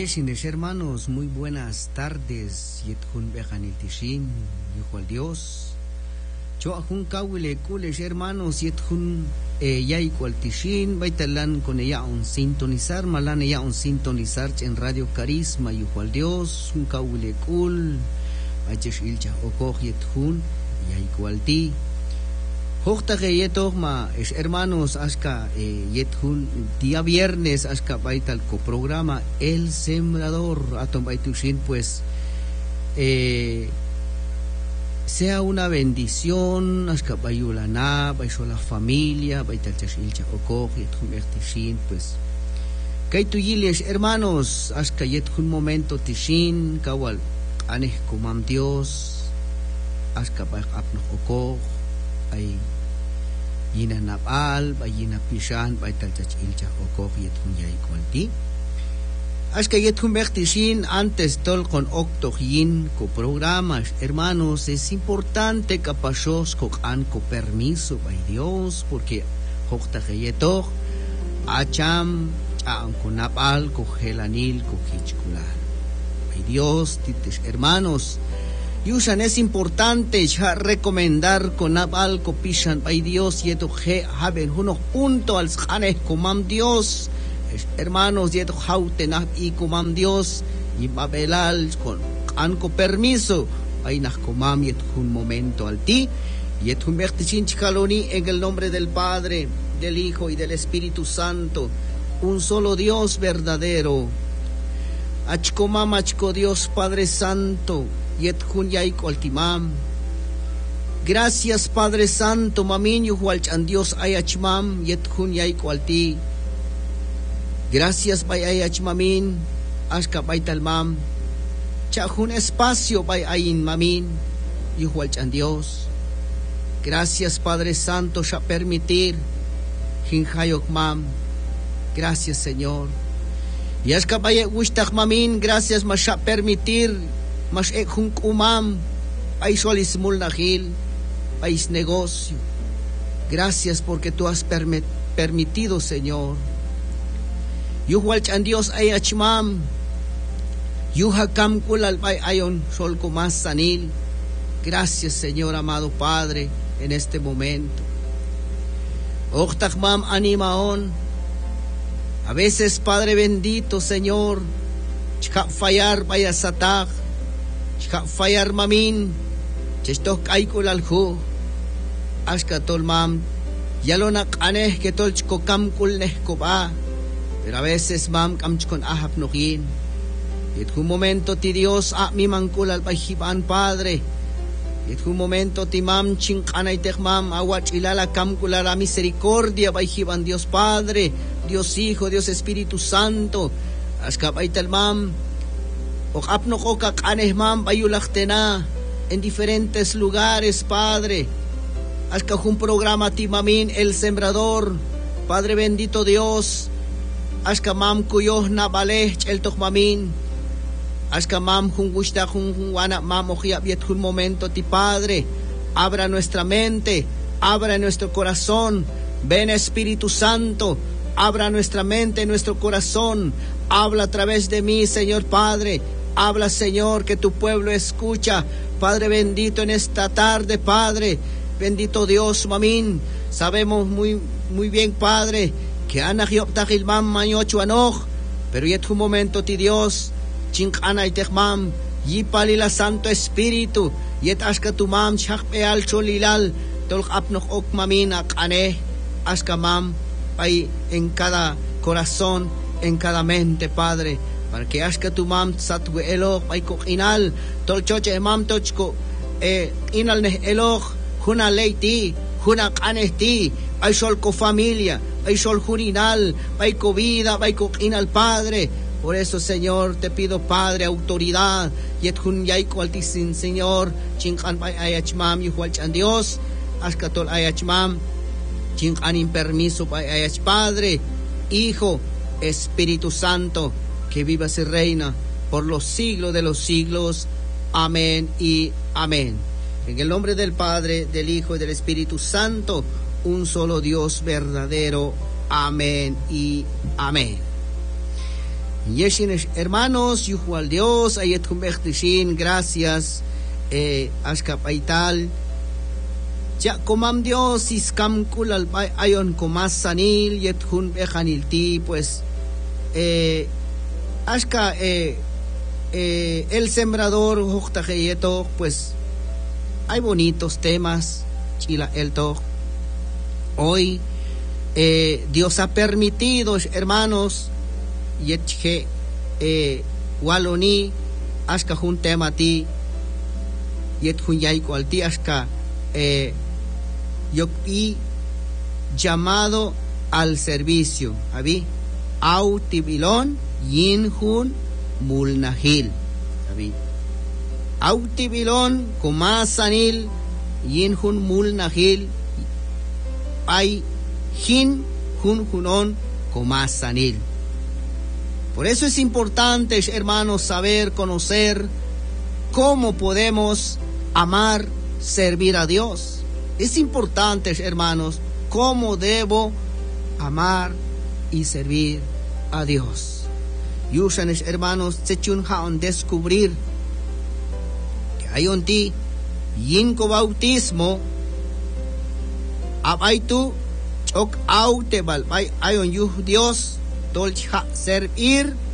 Neshines hermanos, muy buenas tardes. Yethun bejanil tishin, hijo al Dios. Choajun kawile kules hermanos, yethun yay cual tishin, baitalan con ella un sintonizar, malan ella un sintonizar en Radio Carisma, hijo al Dios, un kawile kul, bachesh ilcha okoj yethun, yay cual ti. Hochtage yetogma es hermanos aska yethun día viernes aska baital coprograma El Sembrador atom baitushin pues sea una bendición aska bayulana baisho la familia baital chashilcha okoj yethun ertishin pues kaituyiles hermanos aska yethun momento tishin kawal aneh kumam Dios aska baik apno okoj ay yina napal ba yina pishan ba talchach ilcha okoj yethun yay kwalti aska yethun bertishin antes tol con octoyin co programas hermanos es importante capachos con co permiso by Dios porque hokta yetok acham con napal co gelanil co hichkular by Dios tites hermanos Yusan es importante ya recomendar con abal copishan by Dios yeto je haben unos punto al janes comam Dios hermanos yeto jautenah y comam Dios y babelal con anco permiso hay nas comam yet un momento al ti yet un vertichin chicaloni en el nombre del Padre del Hijo y del Espíritu Santo un solo Dios verdadero achcomam achco Dios Padre Santo Yethun yay coltimam. Gracias Padre Santo, mamin yuhualchan Dios ayachmam, yethun yay colti. Gracias bay ayachmamin, ashka baitalmam. Chahun espacio bay ayin mamin, yuhualchan Dios. Gracias Padre Santo, ya permitir, hinjayokmam. Gracias Señor. Y ashka bay wishtach mamin, gracias masha permitir. Mas ekjun kumam ay solismul nahil ay negocio. Gracias porque tú has permitido, Señor. Yuhualchan Dios ay achmam. Yuhakam kulal bay ayon sol kumas sanil. Gracias, Señor amado Padre, en este momento. Octachmam animaon. A veces, Padre bendito, Señor, chka fallar vaya satag. Fallar mamin, chestok aikul alhu, aska tol mam, yalonak aneh que tol chko kam kul neh koba, pero a veces mam kam chkon ahap nohin. Y en un momento ti Dios a mi mankul al bajiban Padre, y en un momento ti mam chinkanay tek mam awach ilala kam kulara misericordia bajiban Dios Padre, Dios Hijo, Dios Espíritu Santo, aska baital mam. O apno koka kanehman bayulachtena en diferentes lugares, Padre. Hasta un programa timamin El Sembrador, Padre bendito Dios. Hasta mam kuyoh na balech el tokmamin. Hasta mam hun gusta hun wana mam ojiab yet un momento ti Padre. Abra nuestra mente, abra nuestro corazón. Ven Espíritu Santo, abra nuestra mente, nuestro corazón. Habla a través de mí, Señor Padre. Habla, Señor, que tu pueblo escucha. Padre bendito en esta tarde, Padre. Bendito Dios, mamín. Sabemos muy bien, Padre, que anagiop tajilmam mañocho anoj. Pero yet un momento, ti Dios, chinkana y tehmam, yipalila Santo Espíritu, yet aska tu mam, chakpeal cholilal, tol apnoch ok mamin akane, aska mam, pay en cada corazón, en cada mente, Padre. Para que aska tu mam satwe eloj ay ko inal tolchoche mam tochko inal ne eloj juna leiti juna kanesti ay sol ko familia ay sol jurinal ay ko vida ay ko inal Padre. Por eso, Señor, te pido, Padre, autoridad yet jun yay ko altisin, Señor, chinkan ay ayachmam yuhualchan Dios aska tol ayachmam chinkan in permiso ay ayach Padre, Hijo, Espíritu Santo, que vivas y reina por los siglos de los siglos. Amén y amén. En el nombre del Padre, del Hijo y del Espíritu Santo, un solo Dios verdadero. Amén y amén. Yeshines hermanos, yuhual Dios, ayet humbechtishin, gracias, ashkapaital. Ya comam Dios, iskam kulal ayon comas sanil, yet hun bejanilti, pues, ashka, el sembrador, huktajeyeto, pues, hay bonitos temas, chila el to. Hoy, Dios ha permitido, hermanos, yetche waloni ashka hun tema ti yet hun yai cual ti ashka yoki llamado al servicio abi autibilon yin hun mulnahil abi autibilon kumasanil yin hun mulnahil ay hin hun hunon kumasanil. Por eso es importante, hermanos, saber, conocer cómo podemos amar, servir a Dios. Es importante, hermanos, cómo debo amar y servir a Dios. Y usan, hermanos, se chunjaon descubrir que hay un ti yinko bautismo abaitu chok autebal hay un yuh Dios dolcha servir